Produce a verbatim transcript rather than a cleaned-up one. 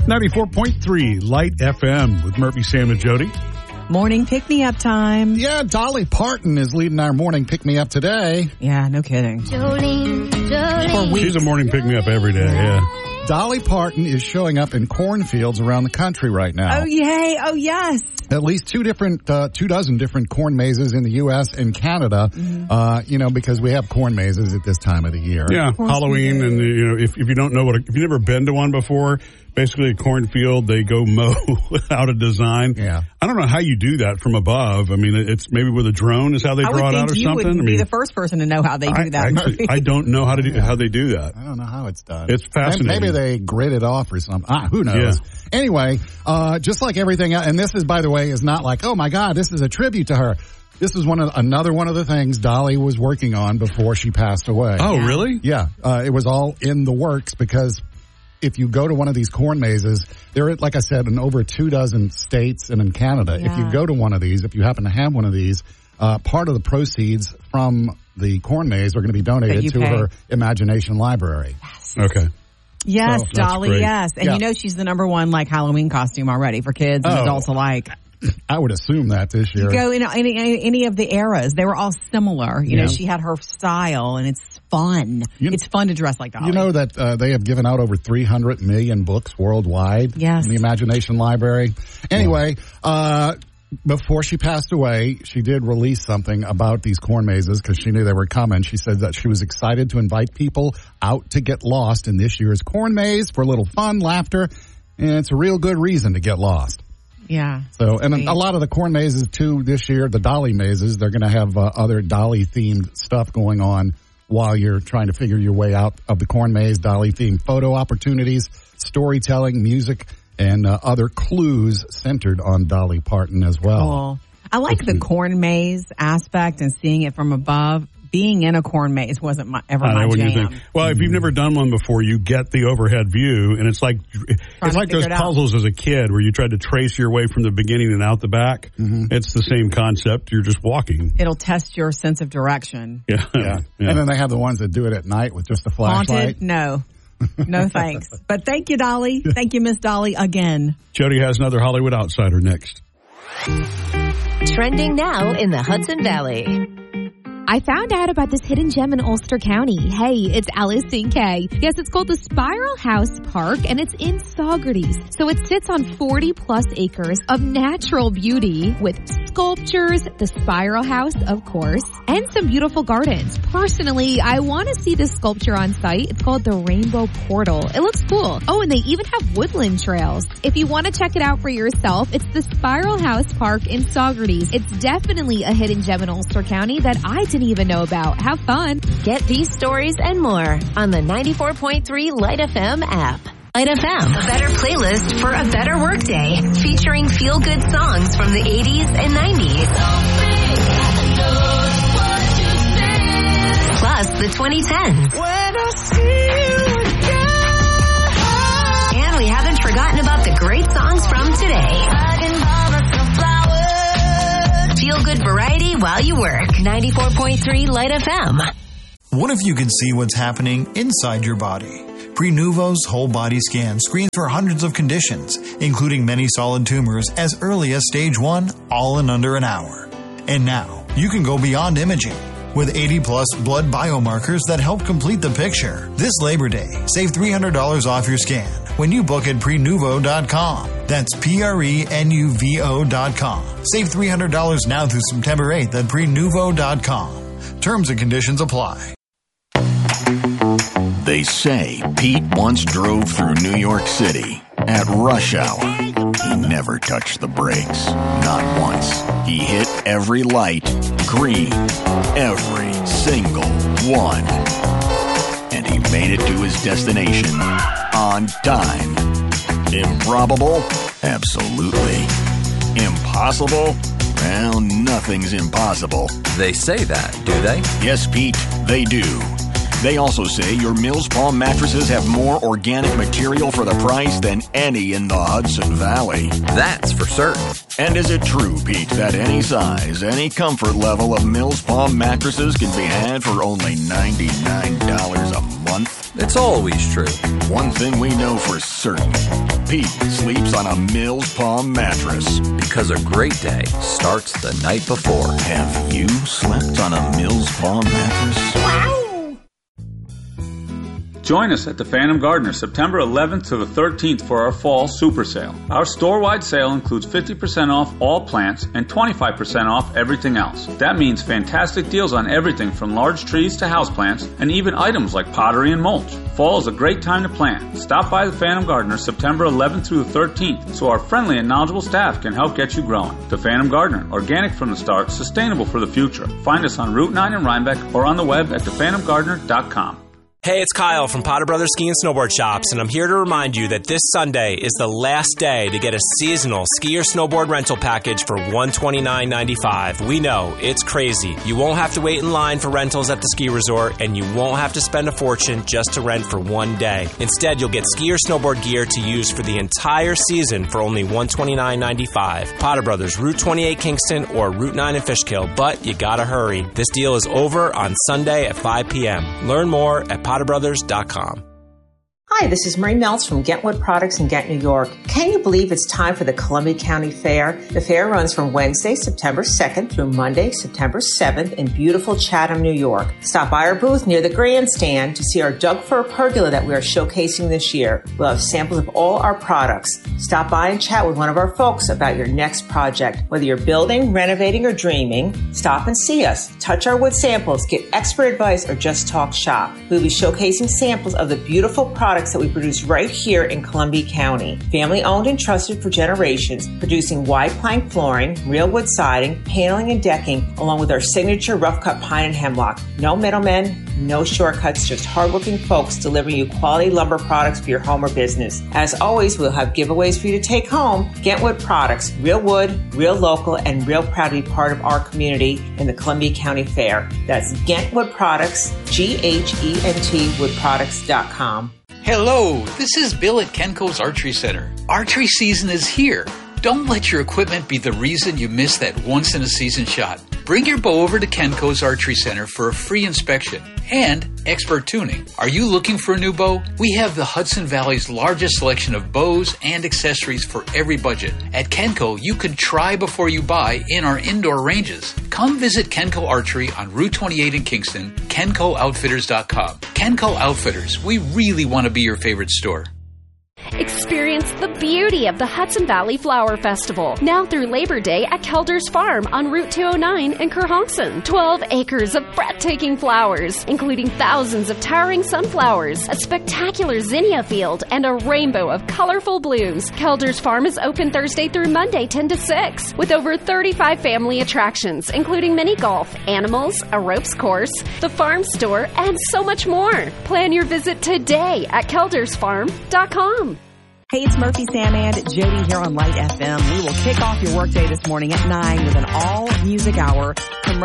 ninety-four point three Light F M with Murphy, Sam, and Jody. Morning pick-me-up time. Yeah, Dolly Parton is leading our morning pick-me-up today. Yeah, no kidding. Jolene, Jolene. She's a morning pick-me-up every day, yeah. Dolly Parton is showing up in cornfields around the country right now. Oh, yay. Oh, yes. At least two different, uh, two dozen different corn mazes in the U S and Canada, mm-hmm. uh, you know, because we have corn mazes at this time of the year. Yeah, Halloween, and, you know, if, if you don't know what, a, if you've never been to one before, basically a cornfield, they go mow without a design. Yeah. I don't know how you do that from above. I mean, it's maybe with a drone is how they I draw it out or you something. Would I mean, be the first person to know how they do I, that. Actually, I don't know how to do yeah. how they do that. I don't know how it's done. It's fascinating. Maybe they grid it off or something. Ah, who knows? Yeah. Anyway, uh, just like everything else, and this is, by the way, is not like, oh my God, this is a tribute to her. This is one of another one of the things Dolly was working on before she passed away. Oh, yeah. Really? Yeah, uh, it was all in the works because if you go to one of these corn mazes, there are, like I said, in over two dozen states and in Canada. Yeah. If you go to one of these, if you happen to have one of these, uh, part of the proceeds from the corn maze are going to be donated to pay. her Imagination Library. Yes. Okay. Yes, So, Dolly, yes. And yeah. you know she's the number one, like, Halloween costume already for kids and Oh. adults alike. I would assume that this year. You go in any, any of the eras. They were all similar. You Yeah. know, she had her style, and it's fun. You- it's fun to dress like Dolly. You know that uh, they have given out over three hundred million books worldwide Yes. in the Imagination Library. Anyway, uh, before she passed away, she did release something about these corn mazes because she knew they were coming. She said that she was excited to invite people out to get lost in this year's corn maze for a little fun, laughter, and it's a real good reason to get lost. Yeah. So, and a, a lot of the corn mazes too this year, the Dolly mazes, they're going to have uh, other Dolly themed stuff going on while you're trying to figure your way out of the corn maze. Dolly themed photo opportunities, storytelling, music, and uh, other clues centered on Dolly Parton as well. Cool. I like the corn maze aspect and seeing it from above. Being in a corn maze wasn't my, ever I my know what jam. you think. Well, if you've never done one before, you get the overhead view, and it's like it's like those it out. puzzles as a kid where you tried to trace your way from the beginning and out the back. Mm-hmm. It's the same concept. You're just walking. It'll test your sense of direction. Yeah. Yeah. Yeah. And then they have the ones that do it at night with just a flashlight. Haunted? No. No thanks. But thank you, Dolly. Thank you, Miss Dolly, again. Jody has another Hollywood Outsider next. Trending now in the Hudson Valley. I found out about this hidden gem in Ulster County. Hey, it's Alice C K. Yes, it's called the Spiral House Park, and it's in Saugerties. So it sits on forty plus acres of natural beauty with sculptures, the Spiral House, of course, and some beautiful gardens. Personally, I want to see this sculpture on site. It's called the Rainbow Portal. It looks cool. Oh, and they even have woodland trails. If you want to check it out for yourself, it's the Spiral House Park in Saugerties. It's definitely a hidden gem in Ulster County that I didn't even know about. Have fun. Get these stories and more on the ninety-four point three Light F M app. Light F M, a better playlist for a better workday, featuring feel-good songs from the eighties and nineties. Plus the twenty tens. And we haven't forgotten about the great songs from today. Feel good variety while you work. ninety-four point three Light F M. What if you could see what's happening inside your body? Prenuvo's whole body scan screens for hundreds of conditions, including many solid tumors as early as stage one, all in under an hour. And now, you can go beyond imaging with eighty plus blood biomarkers that help complete the picture. This Labor Day, save three hundred dollars off your scan when you book at prenuvo dot com. That's P R E N U V O dot com. Save three hundred dollars now through September eighth at prenuvo dot com. Terms and conditions apply. They say Pete once drove through New York City at rush hour. He never touched the brakes, not once. He hit every light, green, every single one. And he made it to his destination on time. Improbable? Absolutely. Impossible? Well, nothing's impossible. They say that, do they? Yes, Pete, they do. They also say your Mills Palm mattresses have more organic material for the price than any in the Hudson Valley. That's for certain. And is it true, Pete, that any size, any comfort level of Mills Palm mattresses can be had for only ninety-nine dollars a month? It's always true. One thing we know for certain, Pete sleeps on a Mills Palm mattress. Because a great day starts the night before. Have you slept on a Mills Palm mattress? Wow! Join us at the Phantom Gardener September eleventh to the thirteenth for our fall super sale. Our store-wide sale includes fifty percent off all plants and twenty-five percent off everything else. That means fantastic deals on everything from large trees to houseplants and even items like pottery and mulch. Fall is a great time to plant. Stop by the Phantom Gardener September eleventh through the thirteenth so our friendly and knowledgeable staff can help get you growing. The Phantom Gardener, organic from the start, sustainable for the future. Find us on Route nine in Rhinebeck or on the web at the phantom gardener dot com. Hey, it's Kyle from Potter Brothers Ski and Snowboard Shops, and I'm here to remind you that this Sunday is the last day to get a seasonal ski or snowboard rental package for one hundred twenty-nine dollars and ninety-five cents. We know, it's crazy. You won't have to wait in line for rentals at the ski resort, and you won't have to spend a fortune just to rent for one day. Instead, you'll get ski or snowboard gear to use for the entire season for only one hundred twenty-nine dollars and ninety-five cents. Potter Brothers, Route twenty-eight Kingston or Route nine in Fishkill, but you gotta hurry. This deal is over on Sunday at five p.m. Learn more at potter brothers dot com. Hi, this is Marie Meltz from Gentwood Products in Ghent, New York. Can you believe it's time for the Columbia County Fair? The fair runs from Wednesday, September second through Monday, September seventh in beautiful Chatham, New York. Stop by our booth near the grandstand to see our Doug Fir pergola that we are showcasing this year. We'll have samples of all our products. Stop by and chat with one of our folks about your next project. Whether you're building, renovating, or dreaming, stop and see us. Touch our wood samples, get expert advice, or just talk shop. We'll be showcasing samples of the beautiful products that we produce right here in Columbia County. Family owned and trusted for generations, producing wide plank flooring, real wood siding, paneling, and decking, along with our signature rough cut pine and hemlock. No middlemen, no shortcuts, just hardworking folks delivering you quality lumber products for your home or business. As always, we'll have giveaways for you to take home. Gentwood Products, real wood, real local, and real proud to be part of our community in the Columbia County Fair. That's Gentwood Products, G H E N T wood products dot com. Hello, this is Bill at Kenco's Archery Center. Archery season is here. Don't let your equipment be the reason you miss that once-in-a-season shot. Bring your bow over to Kenco's Archery Center for a free inspection and expert tuning. Are you looking for a new bow? We have the Hudson Valley's largest selection of bows and accessories for every budget. At Kenco, you can try before you buy in our indoor ranges. Come visit Kenco Archery on Route twenty-eight in Kingston, kenco outfitters dot com. Kenco Outfitters, we really want to be your favorite store. Experience the beauty of the Hudson Valley Flower Festival, now through Labor Day at Kelder's Farm on Route two oh nine in Kerhonkson. twelve acres of breathtaking flowers, including thousands of towering sunflowers, a spectacular zinnia field, and a rainbow of colorful blooms. Kelder's Farm is open Thursday through Monday, ten to six, with over thirty-five family attractions, including mini golf, animals, a ropes course, the farm store, and so much more. Plan your visit today at kelders farm dot com. Hey, it's Murphy, Sam, and Jody here on Light F M. We will kick off your workday this morning at nine with an all-music hour from